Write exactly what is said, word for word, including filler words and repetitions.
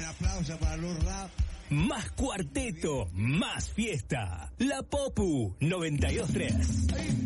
aplauso para Luz Rap. Más cuarteto, más fiesta. La Popu noventa y dos tres.